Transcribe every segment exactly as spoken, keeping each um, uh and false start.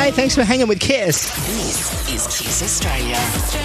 Hey, thanks for hanging with Kiss. This is Kiss Australia.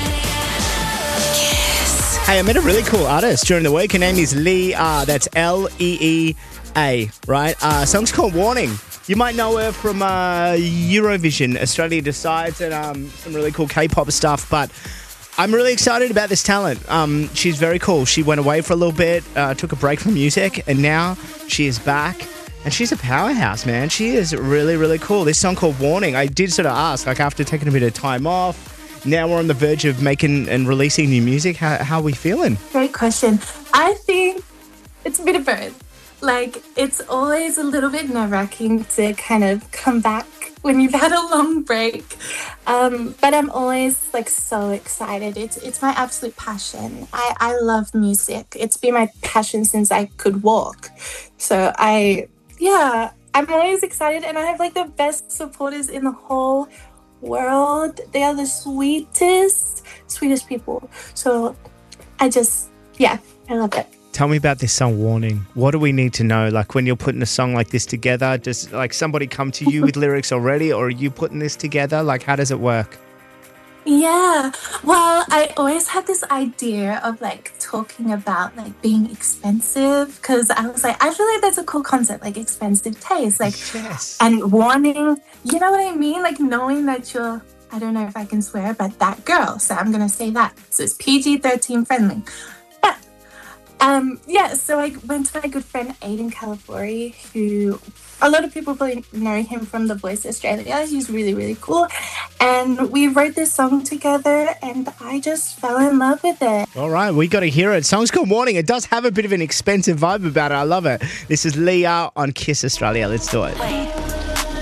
Kiss. Hey, I met a really cool artist during the week. Her name is Lee Ah. That's L E E A, right? Uh, song's called Warning. You might know her from uh, Eurovision, Australia Decides, and um, some really cool K-pop stuff, but I'm really excited about this talent. Um, she's very cool. She went away for a little bit, uh, took a break from music, and now she is back. And she's a powerhouse, man. She is really, really cool. This song called Warning, I did sort of ask, like after taking a bit of time off, now we're on the verge of making and releasing new music. How, how are we feeling? Great question. I think it's a bit of both. Like, it's always a little bit nerve-wracking to kind of come back when you've had a long break. Um, but I'm always, like, so excited. It's it's my absolute passion. I, I love music. It's been my passion since I could walk. So I, yeah, I'm always excited. And I have, like, the best supporters in the whole world. They are the sweetest, sweetest people. So I just, yeah, I love it. Tell me about this song, Warning. What do we need to know? Like when you're putting a song like this together, does like somebody come to you with lyrics already, or are you putting this together? Like how does it work? Yeah, well, I always had this idea of like talking about like being expensive because I was like, I feel like that's a cool concept, like expensive taste, like, Yes. and warning, you know what I mean? Like knowing that you're, I don't know if I can swear, but that girl. So I'm going to say that. So it's P G thirteen friendly. But Um, yeah, so I went to my good friend Aidan Calabori, who a lot of people probably know him from The Voice Australia. He's really, really cool. And we wrote this song together and I just fell in love with it. All right, we got to hear it. Song's called Warning. It does have a bit of an expensive vibe about it. I love it. This is Leah on Kiss Australia. Let's do it.